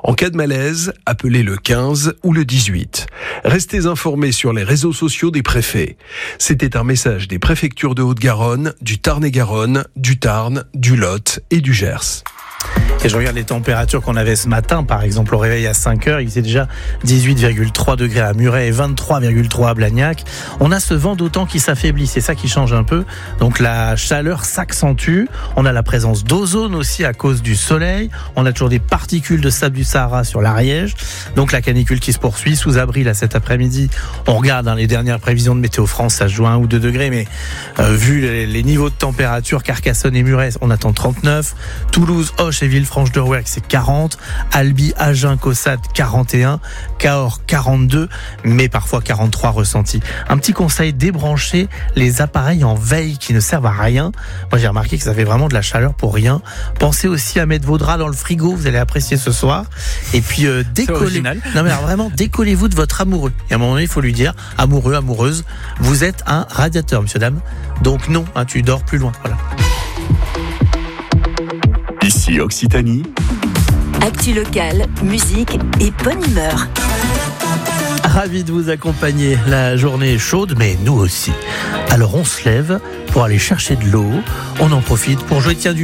En cas de malaise, appelez le 15 ou le 18. Restez informés sur les réseaux sociaux des préfets. C'était un message des préfectures de Haute-Garonne, du Tarn-et-Garonne, du Tarn, du Lot et du Gers. Et je regarde les températures qu'on avait ce matin, par exemple au réveil à 5h, il faisait déjà 18,3 degrés à Muret et 23,3 à Blagnac. On a ce vent d'autant qui s'affaiblit, c'est ça qui change un peu. Donc la chaleur s'accentue, on a la présence d'ozone aussi à cause du soleil, on a toujours des particules de sable du Sahara sur l'Ariège, donc la canicule qui se poursuit. Sous abri là cet après-midi, on regarde les dernières prévisions de Météo France, ça se joue à 1 ou 2 degrés, mais vu les niveaux de température, Carcassonne et Muret, on attend 39, Toulouse, Auch et Villefranche-de-Rouergue, c'est 40, Albi, Agen, Caussade, 41, Cahors, 42, mais parfois 43 ressentis. Un petit conseil, débranchez les appareils en veille qui ne servent à rien. Moi, j'ai remarqué que ça fait vraiment de la chaleur pour rien. Pensez aussi à mettre vos draps dans le frigo, vous allez apprécier ce soir. Et puis, décollez. Non, mais alors vraiment, décollez-vous de votre amoureux. Et à un moment donné, il faut lui dire, amoureux, amoureuse, vous êtes un radiateur, monsieur, dame. Donc non, tu dors plus loin. Voilà. Ici Occitanie. Actu locale, musique et bonne humeur. Ravi de vous accompagner. La journée est chaude, mais nous aussi. Alors on se lève pour aller chercher de l'eau. On en profite pour jouer du